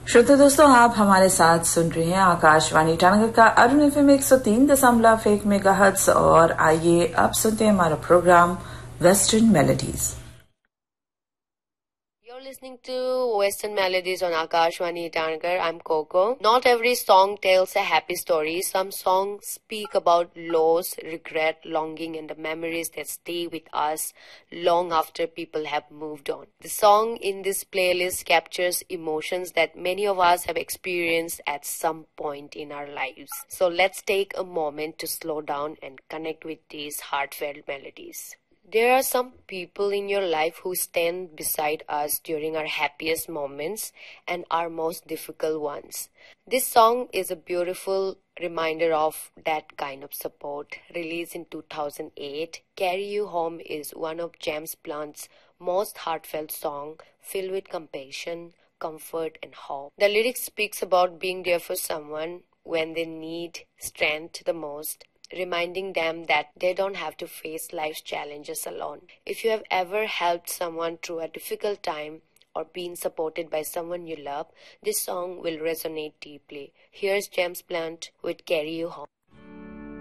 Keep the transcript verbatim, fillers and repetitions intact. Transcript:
श्रोता दोस्तों, आप हमारे साथ सुन रहे हैं आकाशवाणी ईटानगर का अरुण एफएम एक सौ तीन दशमलव एक मेगाहर्ट्ज। और आइए अब सुनते हैं हमारा programme western melodies. You're listening to Western Melodies on Akashvani Itanagar. I'm Coco. Not every song tells a happy story. Some songs speak about loss, regret, longing, and the memories that stay with us long after people have moved on. The song in this playlist captures emotions that many of us have experienced at some point in our lives. So let's take a moment to slow down and connect with these heartfelt melodies. There are some people in your life who stand beside us during our happiest moments and our most difficult ones. This song is a beautiful reminder of that kind of support. Released in two thousand eight, Carry You Home is one of James Blunt's most heartfelt songs, filled with compassion, comfort, and hope. The lyrics speaks about being there for someone when they need strength the most, reminding them that they don't have to face life's challenges alone. If you have ever helped someone through a difficult time or been supported by someone you love, this song will resonate deeply. Here's James Blunt with Carry You Home.